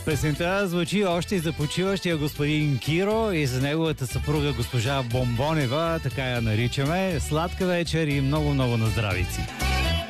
Песента звучи още и за почиващия господин Киро и за неговата съпруга госпожа Бомбонева, така я наричаме. Сладка вечер и много-много на здравици!